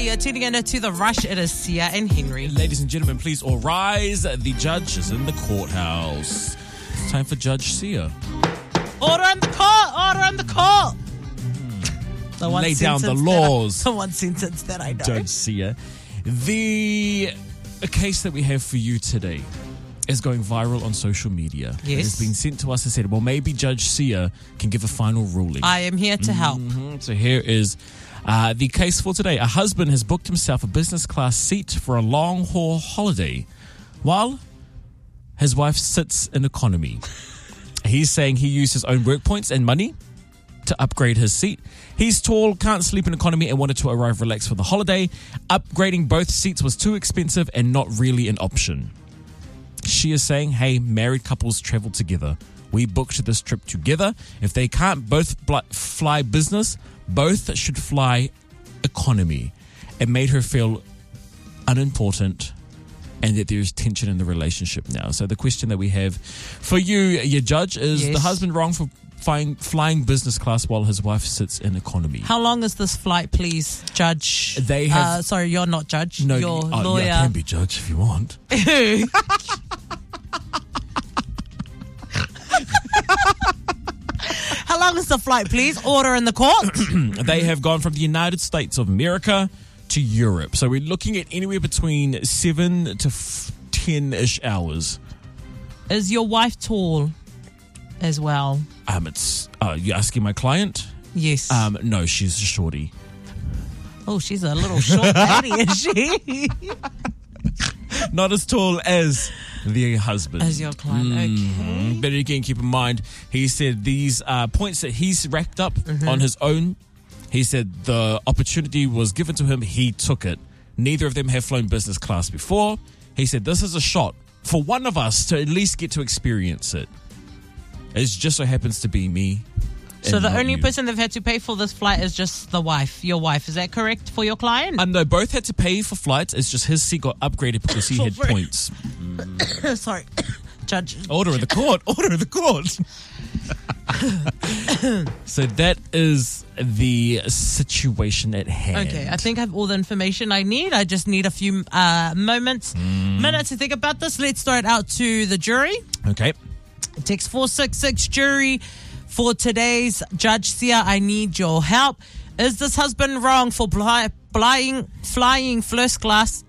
You're tuning in to The Rush. It is Sia and Henry. Ladies and gentlemen, please all rise. The judge is in the courthouse. It's time for Judge Sia. Order in the court! Order in the court! Lay down the laws. The one sentence that I know. Judge Sia. The case that we have for you today is going viral on social media. Yes. It has been sent to us and said, well, maybe Judge Sia can give a final ruling. I am here to help. So here is the case for today. A husband has booked himself a business class seat for a long-haul holiday while his wife sits in economy. He's saying he used his own work points and money to upgrade his seat. He's tall, can't sleep in economy, and wanted to arrive relaxed for the holiday. Upgrading both seats was too expensive and not really an option. She is saying, hey, married couples travel together. We booked this trip together. If they can't both fly business, both should fly economy. It made her feel unimportant and that there's tension in the relationship now. So the question that we have for you, your judge, is the husband wrong for flying business class while his wife sits in economy? How long is this flight, please, Judge? They have... sorry, you're not judge. No, you're lawyer. Yeah, I can be judge if you want. How long is the flight, please? Order in the court. They have gone from the United States of America to Europe. So we're looking at anywhere between 7 to 10-ish hours. Is your wife tall as well? It's you asking my client? Yes. No, she's a shorty. Oh, she's a little short lady, is she? Not as tall as the husband. As your client, okay. But again, keep in mind, he said these points that he's racked up on his own. He said the opportunity was given to him. He took it. Neither of them have flown business class before. He said this is a shot for one of us to at least get to experience it. It just so happens to be me. So the only person they've had to pay for this flight is just the wife, your wife. Is that correct for your client? No, both had to pay for flights. It's just his seat got upgraded because he had points. Sorry, Judge. Order in the court. Order in the court. So that is the situation at hand. Okay, I think I have all the information I need. I just need a few minutes to think about this. Let's throw it out to the jury. Okay. Text 466 jury. For today's Judge Sia, I need your help. Is this husband wrong for flying first class